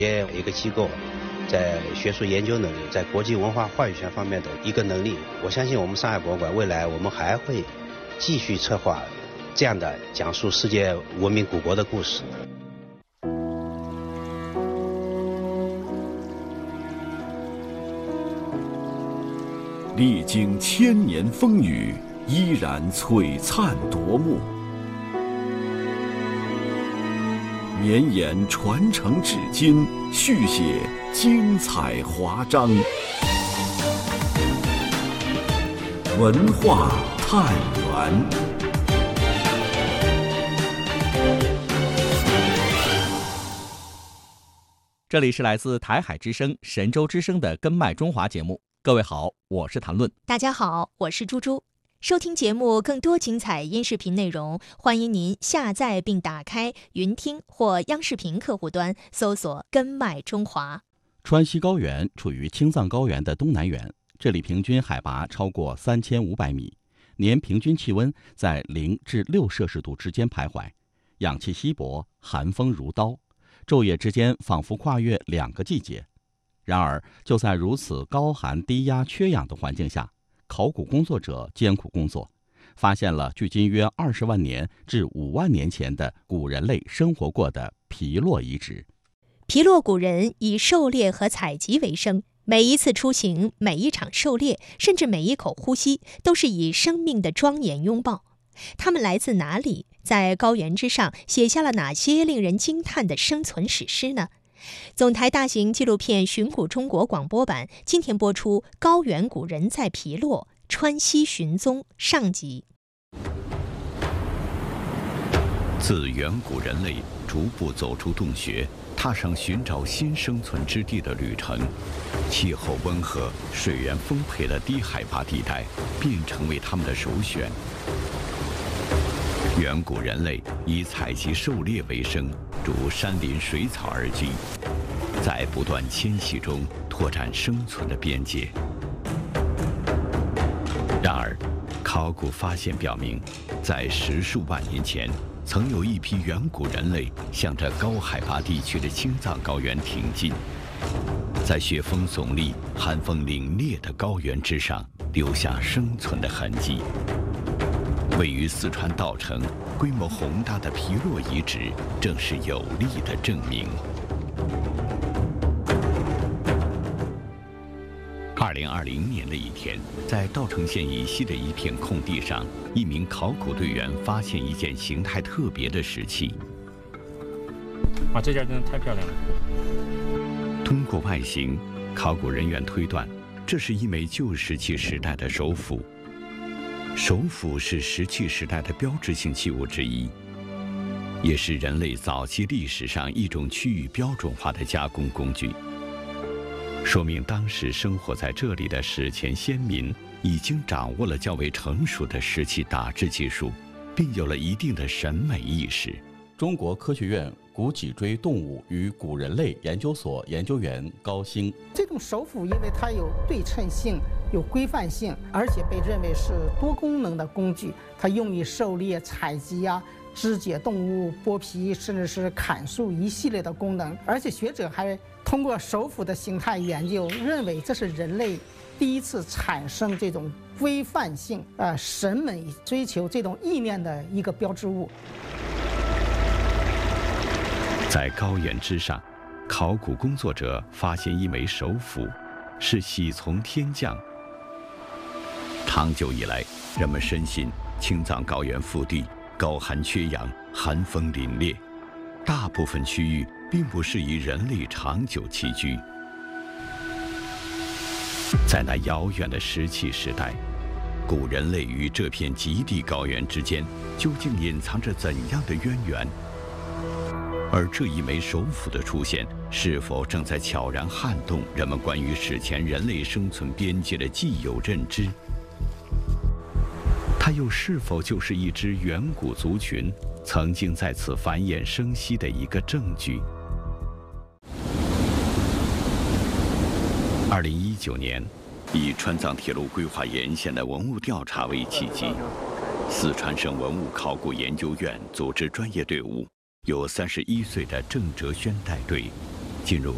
也有一个机构在学术研究能力，在国际文化话语权方面的一个能力。我相信我们上海博物馆未来我们还会继续策划这样的讲述世界文明古国的故事。 历经千年风雨，依然璀璨夺目，绵延传承至今，续写精彩华章。文化探源。 这里是来自台海之声、神州之声的《根脉中华》节目。各位好，我是谭论。 大家好，我是猪猪。收听节目更多精彩音视频内容，欢迎您下载并打开云听或央视频客户端，搜索“根脉中华”。 川西高原处于青藏高原的东南缘，这里平均海拔超过3500米，年平均气温在0至6摄氏度之间徘徊，氧气稀薄，寒风如刀，昼夜之间仿佛跨越2个季节。然而，就在如此高寒、低压、缺氧的环境下，考古工作者艰苦工作，发现了距今约20万年至5万年前的古人类生活过的皮洛遗址。 皮洛古人以狩猎和采集为生，每一次出行、每一场狩猎，甚至每一口呼吸，都是以生命的庄严拥抱。他们来自哪里？在高原之上写下了哪些令人惊叹的生存史诗呢？总台大型纪录片《寻古中国》广播版今天播出《高原古人在皮洛：川西寻踪》上集。 自远古人类逐步走出洞穴，踏上寻找新生存之地的旅程，气候温和、水源丰沛的低海拔地带便成为他们的首选。远古人类以采集狩猎为生，逐山林水草而居，在不断迁徙中拓展生存的边界。然而，考古发现表明，在10数万年前，曾有一批远古人类向着高海拔地区的青藏高原挺进，在雪峰耸立、寒风凛冽的高原之上留下生存的痕迹。位于四川稻城、规模宏大的皮洛遗址，正是有力的证明。2020年的一天，在稻城县以西的一片空地上，一名考古队员发现一件形态特别的石器。 哇，这件真的太漂亮了！ 通过外形，考古人员推断，这是一枚旧石器时代的手斧。手斧是石器时代的标志性器物之一，也是人类早期历史上一种区域标准化的加工工具，说明当时生活在这里的史前先民已经掌握了较为成熟的石器打制技术，并有了一定的审美意识。 中国科学院古脊椎动物与古人类研究所研究员高兴。 这种手斧因为它有对称性、有规范性，而且被认为是多功能的工具，它用于狩猎、采集肢解动物、剥皮，甚至是砍树一系列的功能。而且学者还通过手斧的形态研究，认为这是人类第一次产生这种规范性、审美追求这种意念的一个标志物。 在高原之上，考古工作者发现一枚手斧，是喜从天降。长久以来，人们深信青藏高原腹地高寒缺氧，寒风凛冽，大部分区域并不适宜人类长久栖居。在那遥远的石器时代，古人类与这片极地高原之间究竟隐藏着怎样的渊源？而这一枚手斧的出现，是否正在悄然撼动人们关于史前人类生存边界的既有认知？它又是否就是一支远古族群曾经在此繁衍生息的一个证据？2019年，以川藏铁路规划沿线的文物调查为契机，四川省文物考古研究院组织专业队伍，由31岁的郑哲轩带队，进入